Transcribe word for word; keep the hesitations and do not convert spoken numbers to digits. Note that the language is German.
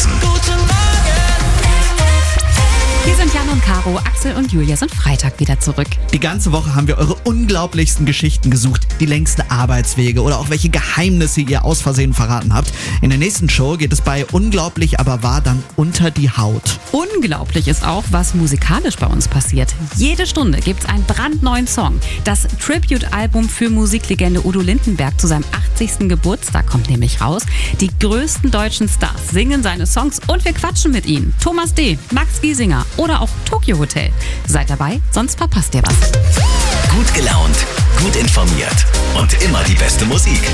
lassen. Guten Morgen. Hier sind Jan und Caro, Axel und Julia sind Freitag wieder zurück. Die ganze Woche haben wir eure unglaublichsten Geschichten gesucht, die längsten Arbeitswege oder auch welche Geheimnisse ihr aus Versehen verraten habt. In der nächsten Show geht es bei Unglaublich aber wahr dann unter die Haut. Unglaublich ist auch, was musikalisch bei uns passiert. Jede Stunde gibt's einen brandneuen Song. Das Tribute-Album für Musiklegende Udo Lindenberg zu seinem achtzigsten Geburtstag kommt nämlich raus. Die größten deutschen Stars singen seine Songs und wir quatschen mit ihnen. Thomas D., Max Giesinger oder auch Tokyo Hotel. Seid dabei, sonst verpasst ihr was. Gut gelaunt, gut informiert und immer die beste Musik.